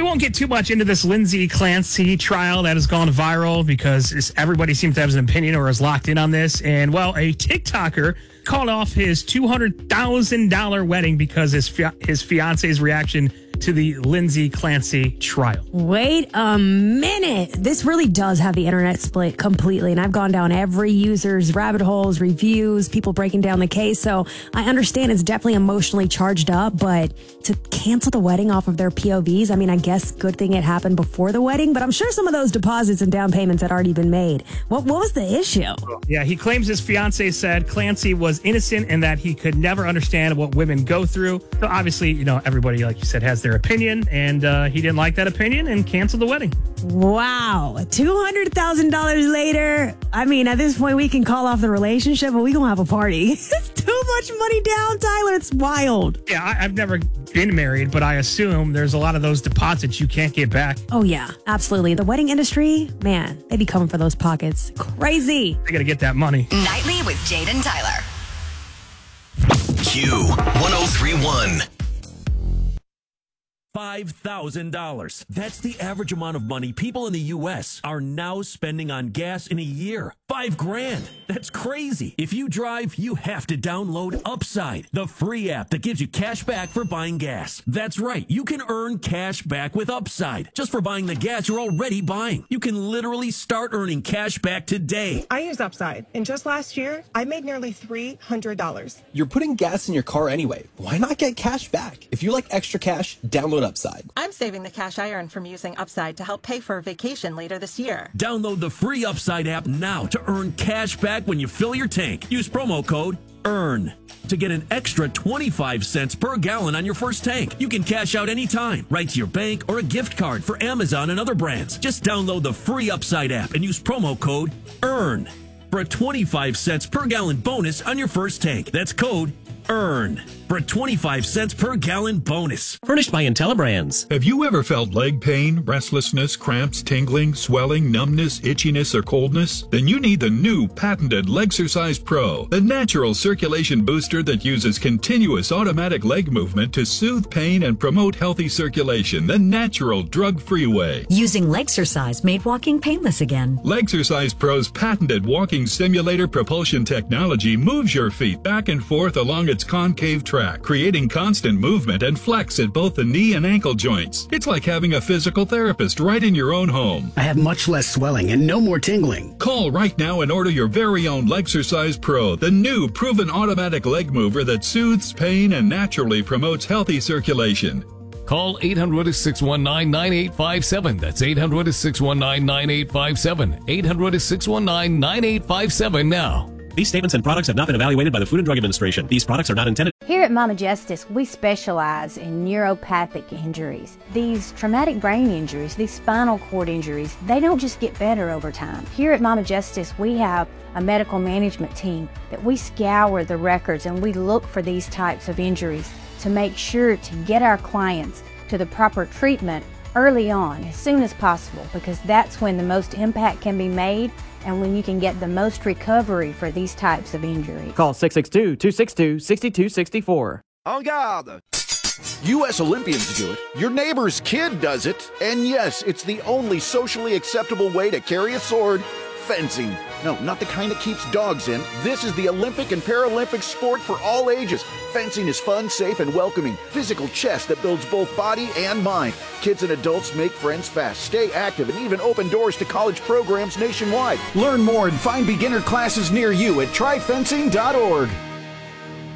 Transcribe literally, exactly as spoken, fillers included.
won't get too much into this Lindsay Clancy trial that has gone viral because it's, everybody seems to have an opinion or is locked in on this. And, well, a TikToker called off his two hundred thousand dollars wedding because his fi- his fiance's reaction to the Lindsay Clancy trial. Wait a minute. This really does have the internet split completely. And I've gone down every user's rabbit holes, reviews, people breaking down the case. So I understand it's definitely emotionally charged up, but to cancel the wedding off of their P O Vs, I mean, I guess good thing it happened before the wedding, but I'm sure some of those deposits and down payments had already been made. What, what was the issue? Yeah, he claims his fiance said Clancy was innocent and that he could never understand what women go through. So obviously, you know, everybody, like you said, has their opinion, and uh, he didn't like that opinion and canceled the wedding. Wow. two hundred thousand dollars later. I mean, at this point, we can call off the relationship, but we going to have a party. It's too much money down, Tyler. It's wild. Yeah, I, I've never been married, but I assume there's a lot of those deposits you can't get back. Oh, yeah, absolutely. The wedding industry, man, they be coming for those pockets. Crazy. They got to get that money. Nightly with Jade and Tyler. Q one oh three point one. five thousand dollars. That's the average amount of money people in the U S are now spending on gas in a year. Five grand. That's crazy. If you drive, you have to download Upside, the free app that gives you cash back for buying gas. That's right. You can earn cash back with Upside just for buying the gas you're already buying. You can literally start earning cash back today. I use Upside, and just last year, I made nearly three hundred dollars. You're putting gas in your car anyway. Why not get cash back? If you like extra cash, download Upside. I'm saving the cash I earn from using Upside to help pay for a vacation later this year. Download the free Upside app now to earn cash back when you fill your tank. Use promo code EARN to get an extra twenty-five cents per gallon on your first tank. You can cash out anytime, right to your bank or a gift card for Amazon and other brands. Just download the free Upside app and use promo code EARN for a twenty-five cents per gallon bonus on your first tank. That's code EARN for a twenty-five cents per gallon bonus. Furnished by IntelliBrands. Have you ever felt leg pain, restlessness, cramps, tingling, swelling, numbness, itchiness, or coldness? Then you need the new patented Legsercise Pro, the natural circulation booster that uses continuous automatic leg movement to soothe pain and promote healthy circulation the natural, drug-free way. Using Legsercise made walking painless again. Legsercise Pro's patented walking simulator propulsion technology moves your feet back and forth along its concave track, creating constant movement and flex at both the knee and ankle joints. It's like having a physical therapist right in your own home. I have much less swelling and no more tingling. Call right now and order your very own Legsercise Pro, the new proven automatic leg mover that soothes pain and naturally promotes healthy circulation. Call eight hundred, six one nine, nine eight five seven. That's eight hundred, six one nine, nine eight five seven. eight hundred, six one nine, nine eight five seven now. These statements and products have not been evaluated by the Food and Drug Administration. These products are not intended. Here at Mama Justice, we specialize in neuropathic injuries. These traumatic brain injuries, these spinal cord injuries, they don't just get better over time. Here at Mama Justice, we have a medical management team that we scour the records and we look for these types of injuries to make sure to get our clients to the proper treatment early on, as soon as possible, because that's when the most impact can be made and when you can get the most recovery for these types of injuries. Call six six two, two six two, six two six four. En garde! U S Olympians do it, your neighbor's kid does it, and yes, it's the only socially acceptable way to carry a sword: fencing. No, not the kind that keeps dogs in. This is the Olympic and Paralympic sport for all ages. Fencing is fun, safe, and welcoming. Physical chess that builds both body and mind. Kids and adults make friends fast, stay active, and even open doors to college programs nationwide. Learn more and find beginner classes near you at try fencing dot org.